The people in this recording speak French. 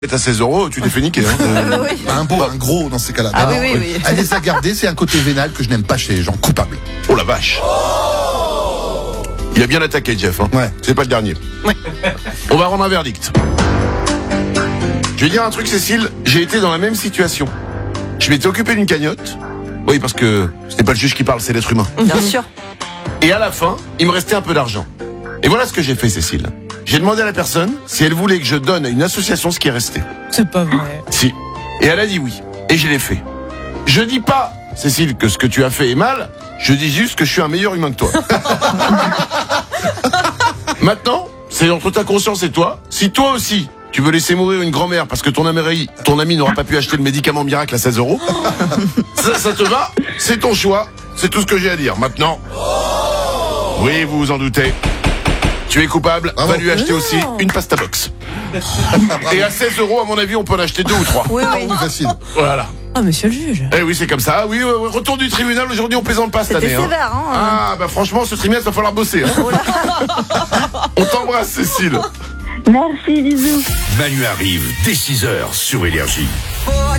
à 16 €, tu t'es fait niquer. Hein. Oui. Un gros dans ces cas-là. Ah Non, oui. Elle les a gardés, c'est un côté vénal que je n'aime pas chez les gens coupables. Oh la vache. Il a bien attaqué, Jeff. Hein. Ouais. C'est pas le dernier. Ouais. On va rendre un verdict. Je vais dire un truc, Cécile. J'ai été dans la même situation. Je m'étais occupé d'une cagnotte. Oui, parce que c'est pas le juge qui parle, c'est l'être humain. Bien sûr. Et à la fin, il me restait un peu d'argent. Et voilà ce que j'ai fait, Cécile. J'ai demandé à la personne si elle voulait que je donne à une association ce qui est resté. C'est pas vrai. Si. Et elle a dit oui. Et je l'ai fait. Je dis pas, Cécile, que ce que tu as fait est mal. Je dis juste que je suis un meilleur humain que toi. Maintenant, c'est entre ta conscience et toi. Si toi aussi, tu veux laisser mourir une grand-mère parce que ton ami n'aura pas pu acheter le médicament miracle à 16 €, ça te va? C'est ton choix. C'est tout ce que j'ai à dire. Maintenant, oui, vous vous en doutez. Tu es coupable, va lui acheter aussi une pasta box. Et à 16 €, à mon avis, on peut en acheter 2 ou 3. Oui. Oui, facile. Voilà. Ah, monsieur le juge. Eh oui, c'est comme ça. Oui, retour du tribunal. Aujourd'hui, on plaisante pas cette année. C'était sévère, hein. Ah, bah franchement, ce trimestre, va falloir bosser. Hein. On t'embrasse, Cécile. Merci, bisous. Manu arrive dès 6h sur Énergie.